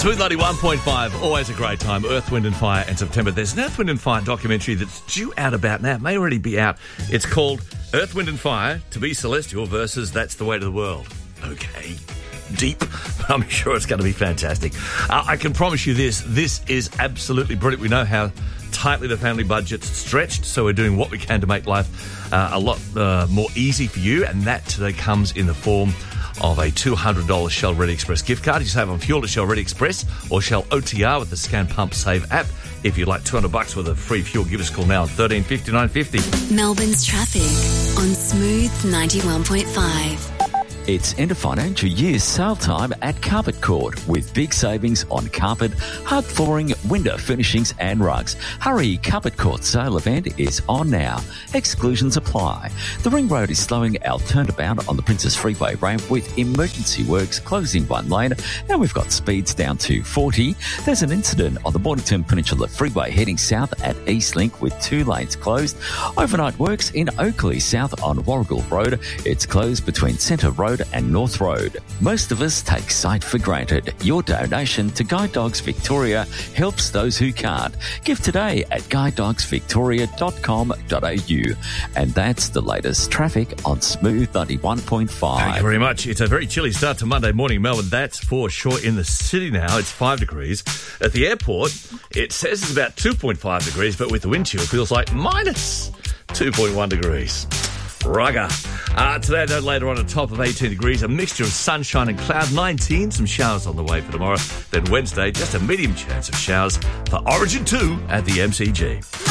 Smooth 91.5, always a great time. Earth, Wind and Fire in September. There's an Earth, Wind and Fire documentary that's due out about now. It may already be out. It's called Earth, Wind and Fire, To Be Celestial versus That's the Way to the World. Okay. Deep, but I'm sure it's going to be fantastic. I can promise you this is absolutely brilliant. We know how tightly the family budget's stretched, so we're doing what we can to make life a lot more easy for you, and that today comes in the form of a $200 Shell Ready Express gift card. You save on fuel to Shell Ready Express or Shell OTR with the Scan Pump Save app. If you'd like $200 worth of free fuel, give us a call now on 13 59 50. Melbourne's traffic on Smooth 91.5. It's end of financial year's sale time at Carpet Court with big savings on carpet, hard flooring, window finishings and rugs. Hurry, Carpet Court sale event is on now. Exclusions apply. The Ring Road is slowing our turnabout on the Princess Freeway ramp with emergency works closing one lane. Now we've got speeds down to 40. There's an incident on the Mornington Peninsula Freeway heading south at Eastlink with 2 lanes closed. Overnight works in Oakley south on Warrigal Road. It's closed between Centre Road and North Road. Most of us take sight for granted. Your donation to Guide Dogs Victoria helps those who can't. Give today at guidedogsvictoria.com.au. And that's the latest traffic on Smooth 91.5. Thank you very much. It's a very chilly start to Monday morning, Melbourne. That's for sure. In the city now, it's 5 degrees. At the airport, it says it's about 2.5 degrees, but with the wind chill, it feels like minus 2.1 degrees. Rugger. Today, though, later on, a top of 18 degrees, a mixture of sunshine and cloud, 19, some showers on the way for tomorrow. Then Wednesday, just a medium chance of showers for Origin 2 at the MCG.